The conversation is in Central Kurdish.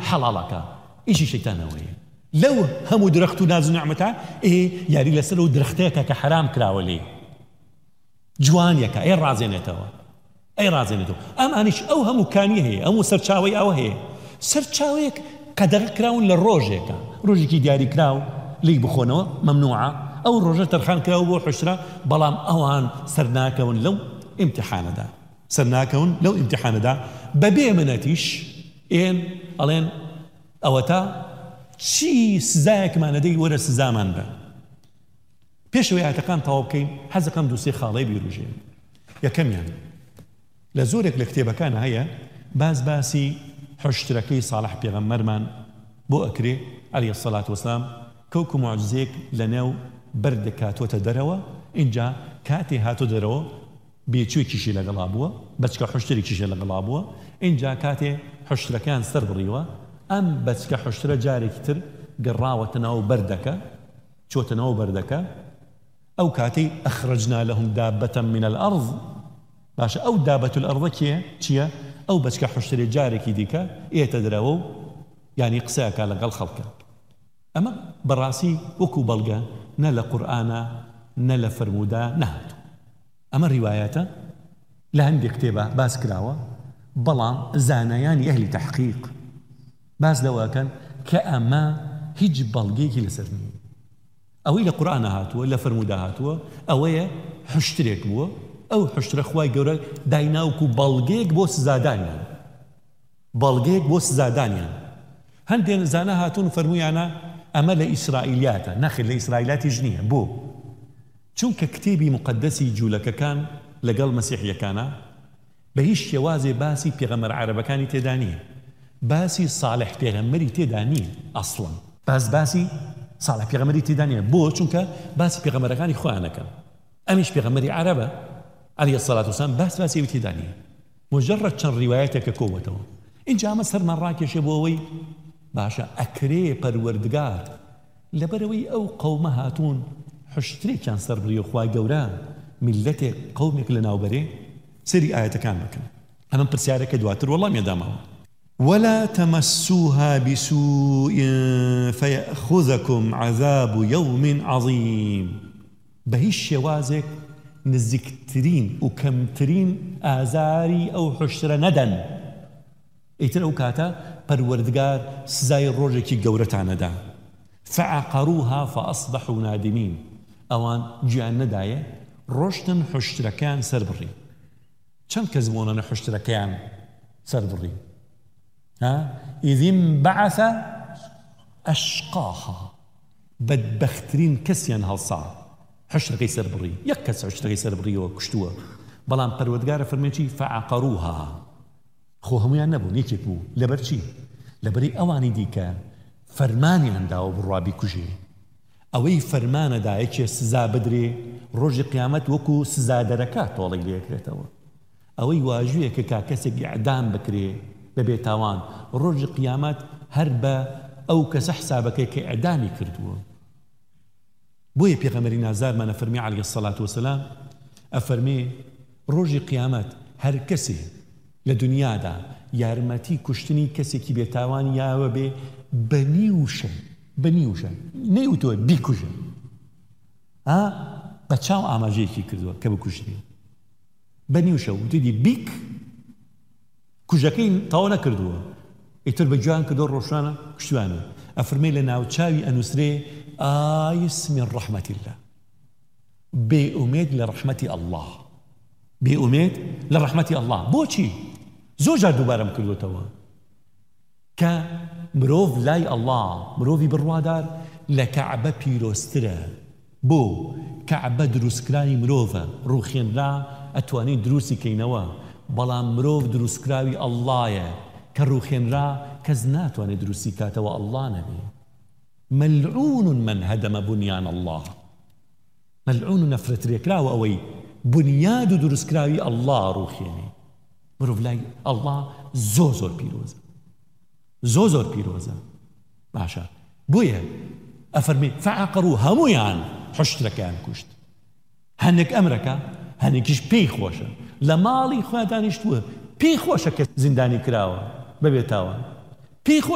حەڵاڵەکە ئیشی شەیتانەوەیە لەو هەموو درەخت و ناز و نعمەتە یاری لەسەر و درەختەیەکە کە حرام کراوە لێ جوانیەکە ڕازێنێتەوە ئەمانیش ئەو هەموو کانی هەیە ئەموو سەرچاوەی ئەوە هەیە سەرچاوەیەک قەدەغە کراون لە ڕۆژێکە ڕۆژێکی دیاری کراو لی بخۆنەوە مەمنوعە ئەو ڕۆژە تەرخان کراوە بۆ حشرە بەڵام ئەوان سەرناکەون لەو ئیمتیحانەدا بەبێ منەتیش ئەڵێن ئەوە تا چی سزایەکمانەدەی وەرە سزامان بە پێشەوەی ئاەتەکان تەواو بکەین حەزەکەم دووسێ خاڵەی بیرروژێن یەکەمیان لە زۆرێک لە کتێبەکانە هەیە باسی حشترەکەی ساڵح پێغەمبەرمان بۆ ئەکرێ عەلەیهی السەڵات وەسەلام کەوکو موعجزەیەک لە نێو بەردێک هاتووەتە دەرەوە اینجا کاتێ هاتۆ دەرەوە بێچوویەکیشی لەگەڵا بووە بەچکە حشتێکیشی لەگەڵا بووە اینجا کاتێ حشتەکان سەر بڕیوە ئەم بەچکە حشترە جارێکی تر گەڕاوەتە ناو بەردەکە چۆتە ناو بەردەکە ئەو کاتەی ئەخرەجنا لەهم دابەتەن من الأرض باشە ئەو دابەت الأرضە چییە؟ ئەو بەچکە حشترێ جارێکی دیکە ئێتە دەرەوە و یعنی قسەیەکە لەگەڵ خەڵکە ئەمە بەڕاستی وەکو بەڵگە نە لە قورئانە نە لە فەرموودا نەهاتوو ئەمە ڕیوایەتە لە هەندێک کتێبە باس کراوە بەڵام زانایانی ئەهلی تەحقیق باس لەوەکەن کە ئەمە هیچ بەڵگەیەکی لەسەر نییە ئەوەی لە قورئانە هاتووە لە فەرموودا هاتووە ئەوەیە حشترێک بووە ئەو حشترە خوای گەورە دایناوکو بەڵگەیەک بۆ سزادانیان هەندێک زانە هاتوون فەرموویانە ئەمە لە ئیسرائیلیاتە نەخێر لە ئیسرائیلاتیش نییە بۆ چونکە کتێبی مقدەسی جوولەکەکان لەگەڵ مەسیحیەکانە بە هیچ شێوازێ باسی پێغەمبەر عەرەبەکانی تێدا نییە باسی ساڵح پێغەمبەری تێدا نییە ئەسڵەن باسی ساڵح پێغەمبەری تێدا نییە بۆ چونکە باسی پێغەمبەرەکانی خۆیانەکەن ئەمیش پێغەمبەری عەرەبە عەلەیهی السەڵات وەسەلام باسی تێدا نییە مجرد چەند ڕیوایەتێکە کۆوەتەوە اینجا ئەمە سەرمان ڕاکێشێ بۆ ئەوەی باشە ئەکرێ پەروەردگار لەبەرەوەی ئەو قەومە هاتوون حشترێکیان سەر بڕی و خوای گەورە میلەتێک قەومێک لە ناوبەرێ سەری ئاەتەکان بکەن ئەمە پرسیارەکە دواتر وەڵامی داماوە ولا تمسوها بسوء فيأخذكم عذاب يوم عظيم بهیچ شێوازێک نزیکترین و کەمترین ئازاری ئەو حشترە نەدەن ئیتر ئەو کاتە پەروەردگار سزای ڕۆژێکی گەورەتانەدا فعقروها فأصبحوا نادمين ئەوان گویان نەدایە ڕۆشتن حشترەکان سەر بڕی چەند کەس بۆنە حشترەکەیان سەر بڕی إذ انبعث أشقاها بەدبەختترین کەسیان هەڵسا حشتەکەی سەر بڕی یەک کەس حشتەکەی سەر بڕیەوە کوشتووە بەڵام پەروەردگارە فەرمێکی فعقروها خۆ هەمویان نەبوون یەکێک بوو لەبەر چی؟ لەبەری ئەوانی دیکە فەرمانیان داوە بڕوا بیکوژێ ئەوەی فەرمانەدا یەکێ سزا بدرێ ڕۆژی قیامەت وەکو سزادەرەکە تۆڵی لێکرێتەوە ئەوەی واژوویە کە کەسێک ئیعدام بکرێ بەبێ تاوان ڕۆژی قیامەت هەر بە ئەو کەسە حسابەکەی کە ئیعدامی کردووە بۆیە پێغەمبەری نازارمانە فەرمی عەلەیهی السەڵات وەسەلام ئەفەرمێ ڕۆژی قیامەت هەر کەسێ لە دنیادا یارمەتی کوشتنی کەسێکی بێتاوان یاوە بێ بەنیوشە نەیوتۆ بیکوژە بە چاو ئاماژەیەکی کردووە کە بکوژێ بەنیوشە وتیدی بیک کوژەکەی تەواو نەکردووە ئیتر بە گویان کردۆ ڕۆژانە کوشتوانە ئەفەرمێ لە ناوچاوی ئەنووسرێ ئایس من ڕەحمەتی الله بێئومێد لە ڕەحمەتی ئەڵڵاه بێئومێد لە ڕەحمەتی ئەڵڵاه بۆچی؟ زۆر جار دووبارەم کردوتەوە کە مرۆڤ لای ئەڵڵاه مرۆڤی بڕوادار لە کەعبە پیرۆسترە بۆ کەعبە دروستکرانی مرۆڤە ڕووخێنرا ئەتوانین دروستی کەینەوە بەڵام مرۆڤ دروستکراوی ئەڵڵایە کە ڕووخێنرا کەس ناتوانێت دروستی کاتەوە ئەڵڵا نەبێ مەلعون من هەدەمە بنیان ئەڵڵاه مەلعون و نەفرەترێکراوە ئەوەی بنیاد و دروستکراوی ئەڵڵا ڕووخێنێ مرۆڤ لای ئەڵڵا زۆر پیرۆزە باشە بۆیە ئەفەرمێ فعقروا هەمویان حشتەکەیان کوشت هەندێک ئەمرەکە هەندێکیش پێی خۆشە لە ماڵی خۆیان دانیشتووە پێی خۆشە کە زیندانی کراوە بەبێ تاوان پێی